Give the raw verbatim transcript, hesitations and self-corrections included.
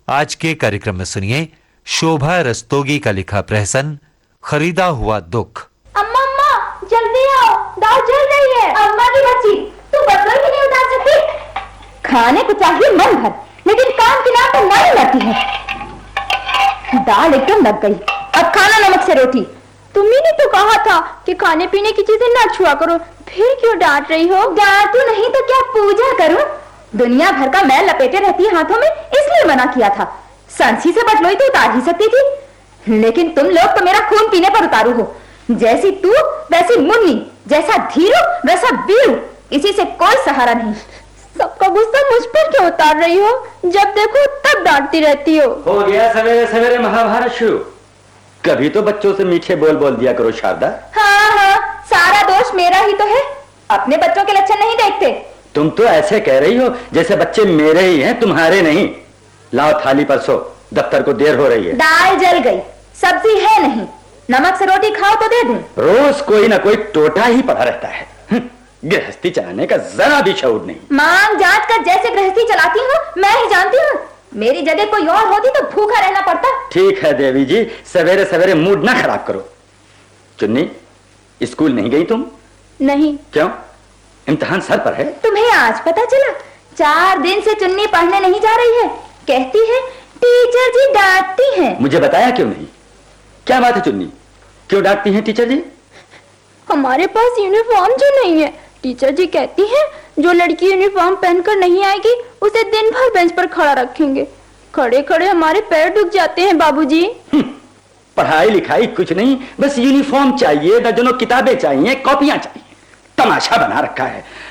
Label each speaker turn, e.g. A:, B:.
A: आज के कार्यक्रम में सुनिए शोभा रस्तोगी का लिखा प्रहसन खरीदा हुआ दुख।
B: अम्मा अम्मा जल्दी आओ, दाल जल रही है। अम्मा की बच्ची, तू बर्तन भी नहीं उतार सकती? खाने को चाहिए मन भर, लेकिन काम की नाम पर नहीं लगती है। दाल एकदम लग गई, अब खाना नमक से रोटी। तुम्ही ने तो कहा था कि खाने पीने की चीजें ना छुआ करो, फिर क्यों डांट रही हो? डांटू नहीं तो क्या पूजा करूं? दुनिया भर का मैल लपेटे रहती है हाथों में, इसलिए मना किया था। सांसी से बटलोई तो उतार ही सकती थी, लेकिन तुम लोग तो मेरा खून पीने पर उतारू हो। जैसी तू वैसी मुन्नी, जैसा धीरू वैसा बीरू, किसी से कोई सहारा नहीं। सबका गुस्सा मुझ पर क्यों उतार रही हो? जब देखो तब डांटती रहती हो।
C: हो गया सवेरे सवेरे महाभारत शुरू। कभी तो बच्चों से मीठे बोल बोल दिया करो शारदा।
B: हाँ हाँ, सारा दोष मेरा ही तो है। अपने बच्चों के लक्षण नहीं देखते।
C: तुम तो ऐसे कह रही हो जैसे बच्चे मेरे ही हैं, तुम्हारे नहीं। लाओ थाली परसो, दफ्तर को देर हो रही है।
B: दाल जल गई, सब्जी है नहीं, नमक से रोटी खाओ तो दे दूं।
C: रोज कोई ना कोई टोटा ही पड़ा रहता है। गृहस्थी चलाने का जरा भी शऊर नहीं।
B: मांग जांच कर जैसे गृहस्थी चलाती हूँ मैं ही जानती हूँ। मेरी जगह कोई और होती तो भूखा रहना पड़ता।
C: ठीक है देवी जी, सवेरे सवेरे मूड ना खराब करो। चुन्नी, स्कूल नहीं गई तुम?
B: नहीं।
C: क्यों? इम्तिहान सर पर है।
B: तुम्हें आज पता चला? चार दिन से चुन्नी पढ़ने नहीं जा रही है। कहती है टीचर जी डांटती हैं।
C: मुझे बताया क्यों नहीं? क्या बात है चुन्नी, क्यों डांटती हैं टीचर जी?
B: हमारे पास यूनिफॉर्म जो नहीं है। टीचर जी कहती हैं जो लड़की यूनिफॉर्म पहनकर नहीं आएगी उसे दिन भर बेंच पर खड़ा रखेंगे। खड़े खड़े हमारे पैर दुख जाते हैं बाबूजी।
C: पढ़ाई लिखाई कुछ नहीं, बस यूनिफॉर्म चाहिए, दर्जनों किताबें चाहिए, कॉपियां चाहिए। तमाशा बना रखा है।